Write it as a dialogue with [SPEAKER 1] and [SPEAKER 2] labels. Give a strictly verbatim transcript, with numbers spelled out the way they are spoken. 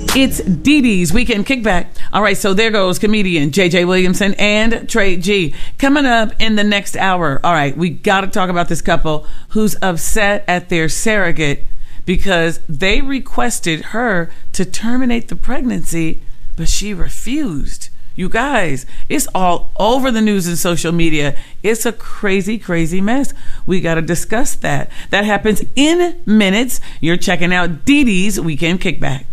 [SPEAKER 1] It's Dee Dee's Weekend Kickback. All right, so there goes comedian J J Williamson and Trey G. Coming up in the next hour, all right, we got to talk about this couple who's upset at their surrogate because they requested her to terminate the pregnancy, but she refused. You guys, it's all over the news and social media. It's a crazy, crazy mess. We got to discuss that. That happens in minutes. You're checking out Dee Dee's Weekend Kickback.